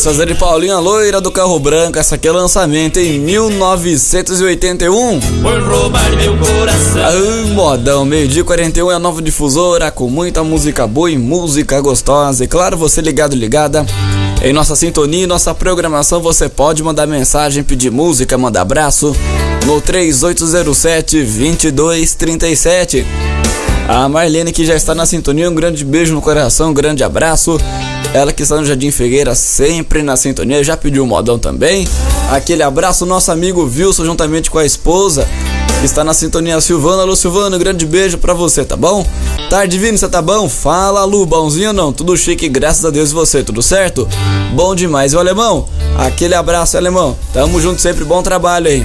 César e Paulinho, a loira do carro branco. Essa aqui é lançamento em 1981. Por roubar meu coração. Modão, meio-dia 41 é a nova difusora, com muita música boa e música gostosa. E claro, você ligada em nossa sintonia e nossa programação, você pode mandar mensagem, pedir música, mandar abraço no 3807-2237. A Marlene, que já está na sintonia, um grande beijo no coração, um grande abraço. Ela que está no Jardim Figueira, sempre na sintonia, já pediu um modão também. Aquele abraço, nosso amigo Wilson, juntamente com a esposa, que está na sintonia, Silvana. Alô, Silvana, um grande beijo pra você, tá bom? Tarde, Vini, você tá bom? Fala, Lu, bonzinho ou não? Tudo chique, graças a Deus, e você, tudo certo? Bom demais. E o Alemão? Aquele abraço, Alemão. Tamo junto sempre, bom trabalho aí.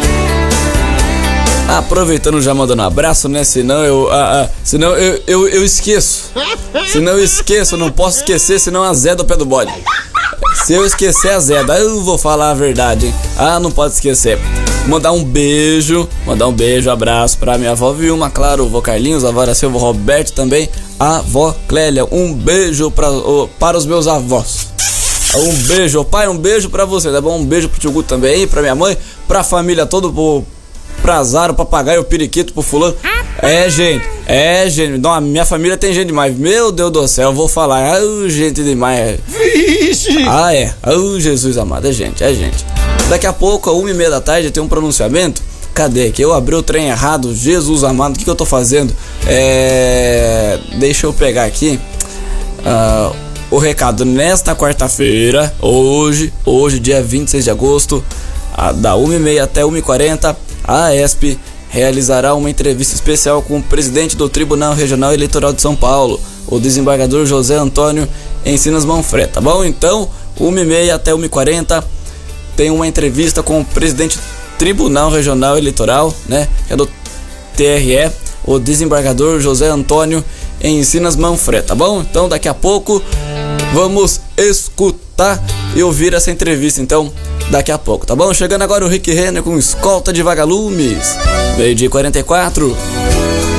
Aproveitando, já mandando um abraço, né? Senão eu esqueço. Senão eu esqueço, não posso esquecer, senão azeda o pé do bode. Se eu esquecer, azeda. Eu vou falar a verdade, hein? Não pode esquecer. Mandar um beijo, abraço pra minha avó Vilma, claro, o vô Carlinhos, a avó Silva, o Roberto também, a avó Clélia. Um beijo para os meus avós. Um beijo, pai, um beijo pra você, tá bom? Um beijo pro tio Guto também, pra minha mãe, pra família toda, pra Zara, o papagaio, o periquito, pro fulano. É gente. Não, minha família tem gente demais. Meu Deus do céu, eu vou falar. Gente demais. Vixe! É. Jesus amado, é gente. Daqui a pouco, às 1h30 da tarde, tem um pronunciamento. Cadê? Que eu abri o trem errado. Jesus amado, o que eu tô fazendo? Deixa eu pegar aqui. O recado nesta quarta-feira, hoje, dia 26 de agosto, da 1h30 até 1h40, a AESP realizará uma entrevista especial com o presidente do Tribunal Regional Eleitoral de São Paulo, o desembargador José Antônio Encinas Manfredi, tá bom? Então, 1h30 até 1h40 tem uma entrevista com o presidente do Tribunal Regional Eleitoral, né? Que é do TRE, o desembargador José Antônio Encinas Manfredi, tá bom? Então, daqui a pouco vamos escutar e ouvir essa entrevista, então, daqui a pouco, tá bom? Chegando agora o Rick Renner com Escolta de Vagalumes, meio-dia 44.